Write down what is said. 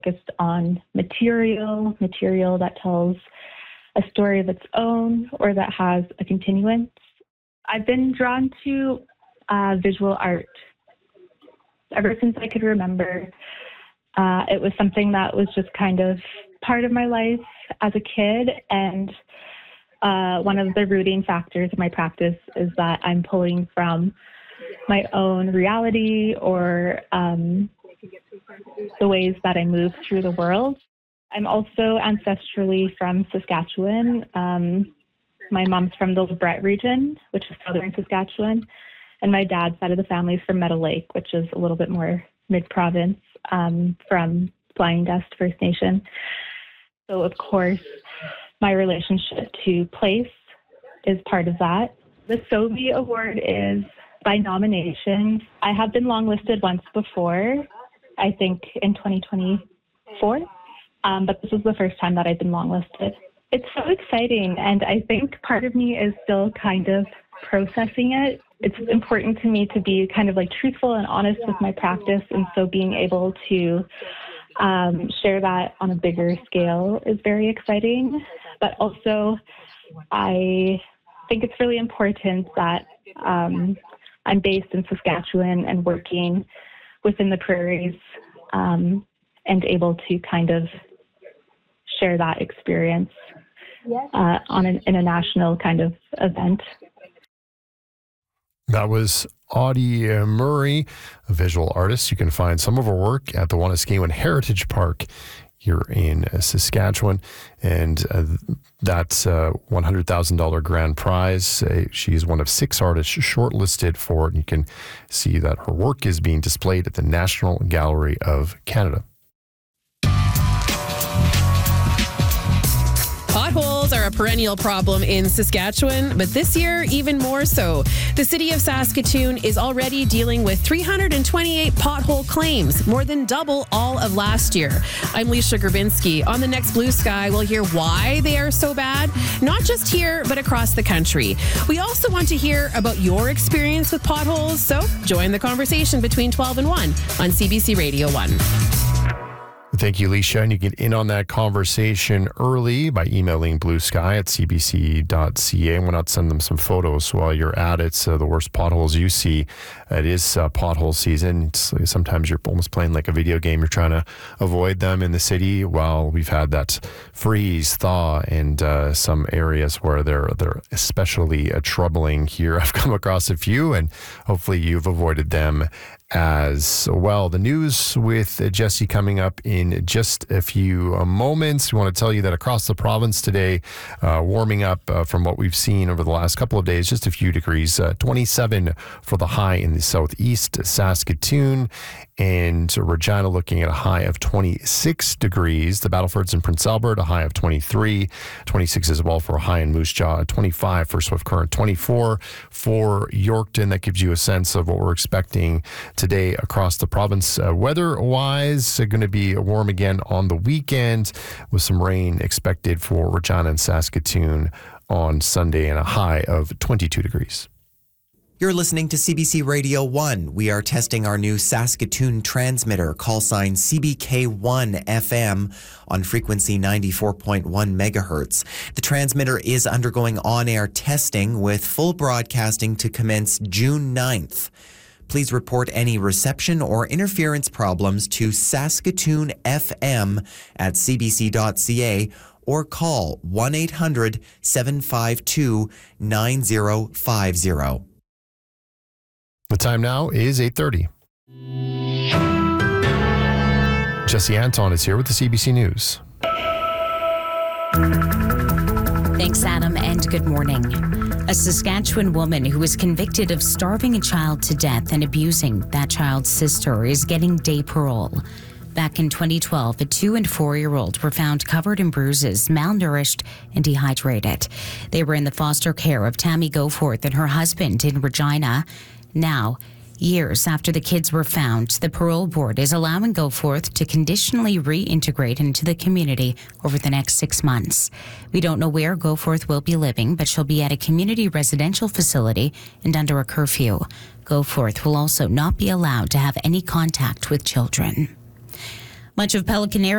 focused on material that tells a story of its own or that has a continuance. I've been drawn to visual art ever since I could remember. It was something that was just kind of part of my life as a kid, and one of the rooting factors of my practice is that I'm pulling from my own reality or the ways that I move through the world. I'm also ancestrally from Saskatchewan. My mom's from the LeBret region, which is southern Saskatchewan, and my dad's side of the family is from Meadow Lake, which is a little bit more mid-province, from Flying Dust First Nation. So, of course, my relationship to place is part of that. The Sobey Award is by nomination. I have been longlisted once before, I think in 2024, but this is the first time that I've been longlisted. It's so exciting, and I think part of me is still kind of processing it. It's important to me to be kind of like truthful and honest with my practice, and so being able to share that on a bigger scale is very exciting. But also, I think it's really important that I'm based in Saskatchewan and working within the prairies, and able to kind of share that experience in a national kind of event. That was Audie Murray, a visual artist. You can find some of her work at the Wanuskewin Heritage Park here in Saskatchewan, and that's a $100,000 grand prize. She's one of 6 artists shortlisted for it, and you can see that her work is being displayed at the National Gallery of Canada. Potholes are a perennial problem in Saskatchewan, but this year even more so. The city of Saskatoon is already dealing with 328 pothole claims, more than double all of last year. I'm Leisha Grabinski. On the next Blue Sky, we'll hear why they are so bad, not just here, but across the country. We also want to hear about your experience with potholes, so join the conversation between 12 and 1 on CBC Radio 1. Thank you, Leisha. And you get in on that conversation early by emailing bluesky@cbc.ca. And why not send them some photos while you're at it? So the worst potholes you see, it is pothole season. Sometimes you're almost playing like a video game. You're trying to avoid them in the city. While we've had that freeze, thaw, and some areas where they're especially troubling here. I've come across a few, and hopefully you've avoided them as well. The news with Jesse coming up in just a few moments. We want to tell you that across the province today, warming up from what we've seen over the last couple of days, just a few degrees. 27 for the high in the southeast Saskatoon, and Regina looking at a high of 26 degrees. The Battlefords in Prince Albert, a high of 23, 26 as well for a high in Moose Jaw, 25 for Swift Current, 24 for Yorkton. That gives you a sense of what we're expecting today across the province. Weather-wise, going to be warm again on the weekend with some rain expected for Regina and Saskatoon on Sunday and a high of 22 degrees. You're listening to CBC Radio 1. We are testing our new Saskatoon transmitter, call sign CBK1 FM on frequency 94.1 megahertz. The transmitter is undergoing on-air testing with full broadcasting to commence June 9th. Please report any reception or interference problems to Saskatoon FM at cbc.ca or call 1-800-752-9050. The time now is 8:30. Jesse Anton is here with the CBC News. Thanks, Adam, and good morning. A Saskatchewan woman who was convicted of starving a child to death and abusing that child's sister is getting day parole. Back in 2012, a 2- and 4-year-old were found covered in bruises, malnourished, and dehydrated. They were in the foster care of Tammy Goforth and her husband in Regina. Now, years after the kids were found, the parole board is allowing Goforth to conditionally reintegrate into the community over the next 6 months. We don't know where Goforth will be living, but she'll be at a community residential facility and under a curfew. Goforth will also not be allowed to have any contact with children. Much of Pelican Area